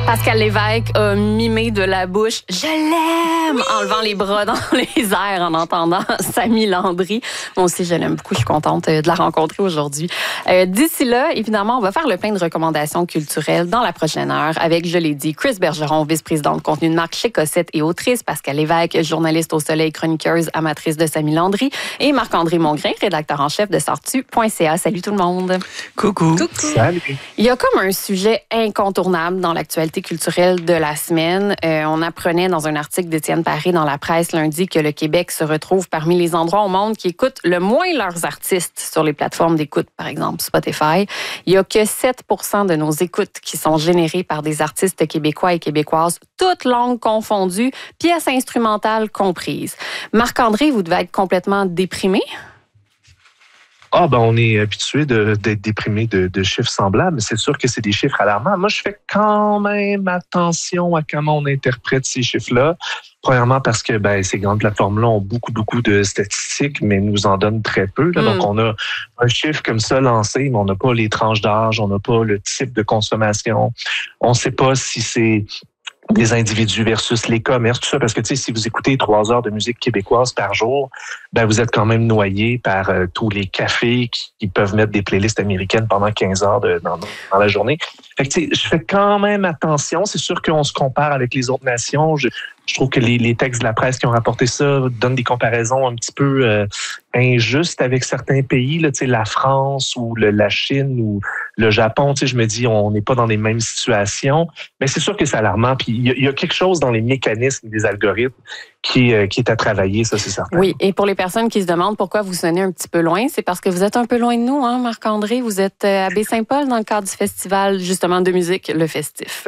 Pascal Lévesque a mimé de la bouche « Je l'aime » en levant les bras dans les airs en entendant Samy Landry. Moi aussi, je l'aime beaucoup. Je suis contente de la rencontrer aujourd'hui. D'ici là, évidemment, on va faire le plein de recommandations culturelles dans la prochaine heure avec, je l'ai dit, Chris Bergeron, vice-président de contenu de marque chez Cossette et autrice, Pascal Lévesque, journaliste au Soleil, chroniqueuse, amatrice de Samy Landry, et Marc-André Mongrain, rédacteur en chef de Sortu.ca. Salut tout le monde. Coucou. Salut. Il y a comme un sujet incontournable dans l'actualité culturelle de la semaine. On apprenait dans un article d'Étienne Paré dans la presse lundi que le Québec se retrouve parmi les endroits au monde qui écoutent le moins leurs artistes sur les plateformes d'écoute, par exemple Spotify. Il n'y a que 7% de nos écoutes qui sont générées par des artistes québécois et québécoises, toutes langues confondues, pièces instrumentales comprises. Marc-André, vous devez être complètement déprimé. On est habitué d'être déprimé de chiffres semblables, mais c'est sûr que c'est des chiffres alarmants. Moi, je fais quand même attention à comment on interprète ces chiffres-là. Premièrement, parce que ces grandes plateformes-là ont beaucoup de statistiques, mais nous en donnent très peu. Donc, on a un chiffre comme ça lancé, mais on n'a pas les tranches d'âge, on n'a pas le type de consommation. On ne sait pas si c'est des individus versus les commerces, tout ça, parce que si vous écoutez 3 heures de musique québécoise par jour, vous êtes quand même noyé par tous les cafés qui peuvent mettre des playlists américaines pendant 15 heures dans la journée. Fait que je fais quand même attention. C'est sûr qu'on se compare avec les autres nations. Je trouve que les textes de la presse qui ont rapporté ça donnent des comparaisons un petit peu injustes avec certains pays, là, la France ou la Chine ou le Japon. Je me dis, on n'est pas dans les mêmes situations. Mais c'est sûr que c'est alarmant. Puis il y a quelque chose dans les mécanismes des algorithmes qui est à travailler, ça, c'est certain. Oui, et pour les personnes qui se demandent pourquoi vous sonnez un petit peu loin, c'est parce que vous êtes un peu loin de nous, hein, Marc-André. Vous êtes à Baie-Saint-Paul dans le cadre du festival, justement, de musique, le Festif.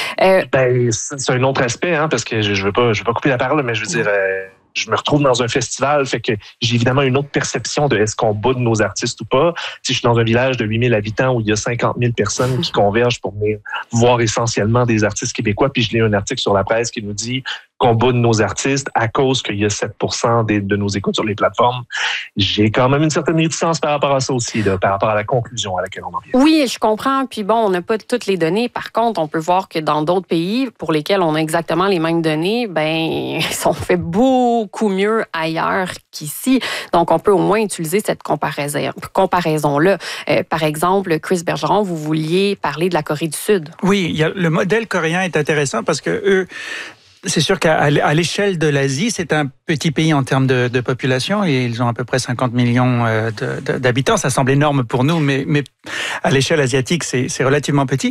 C'est un autre aspect, hein, parce que je veux pas couper la parole, mais je veux dire... je me retrouve dans un festival, fait que j'ai évidemment une autre perception de est-ce qu'on boude nos artistes ou pas. Si je suis dans un village de 8000 habitants où il y a 50 000 personnes qui convergent pour venir voir essentiellement des artistes québécois, puis je lis un article sur la presse qui nous dit qu'on boude nos artistes à cause qu'il y a 7% de nos écoutes sur les plateformes. J'ai quand même une certaine réticence par rapport à ça aussi, là, par rapport à la conclusion à laquelle on en vient. Oui, je comprends. Puis bon, on n'a pas toutes les données. Par contre, on peut voir que dans d'autres pays pour lesquels on a exactement les mêmes données, ils sont fait beaucoup mieux ailleurs qu'ici. Donc, on peut au moins utiliser cette comparaison-là. Par exemple, Chris Bergeron, vous vouliez parler de la Corée du Sud. Oui, le modèle coréen est intéressant parce que eux, c'est sûr qu'à l'échelle de l'Asie, c'est un petit pays en termes de population et ils ont à peu près 50 millions d'habitants. Ça semble énorme pour nous, mais à l'échelle asiatique, c'est relativement petit.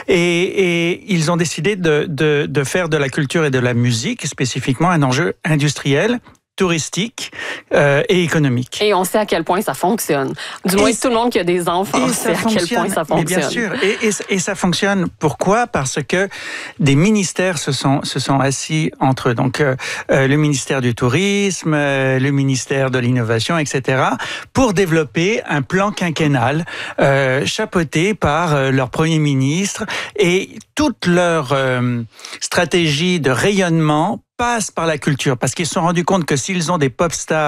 Et ils ont décidé de faire de la culture et de la musique spécifiquement un enjeu industriel, touristique et économique. Et on sait à quel point ça fonctionne. Du moins, tout le monde qui a des enfants sait à quel point ça fonctionne. Mais bien sûr. Et ça fonctionne. Pourquoi? Parce que des ministères se sont assis entre eux. Donc, le ministère du Tourisme, le ministère de l'Innovation, etc., pour développer un plan quinquennal chapeauté par leur Premier ministre et toute leur stratégie de rayonnement passe par la culture, parce qu'ils se sont rendus compte que s'ils ont des pop stars